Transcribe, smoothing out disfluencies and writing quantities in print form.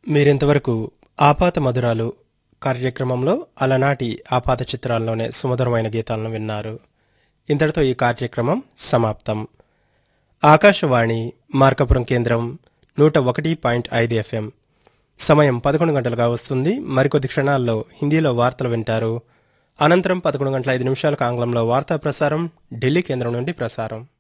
మీరింతవరకు ఆపాత మధురాలు కార్యక్రమంలో అలనాటి ఆపాత చిత్రాల్లోనే సుమధురమైన గీతాలను విన్నారు. ఇంతటితో ఈ కార్యక్రమం సమాప్తం. ఆకాశవాణి మార్కాపురం కేంద్రం 101.5 FM. సమయం 11 గంటలుగా వస్తుంది. మరికొద్ది క్షణాల్లో హిందీలో వార్తలు వింటారు. అనంతరం 11 గంటల 5 నిమిషాలకు ఆంగ్లంలో వార్తా ప్రసారం ఢిల్లీ కేంద్రం నుండి ప్రసారం.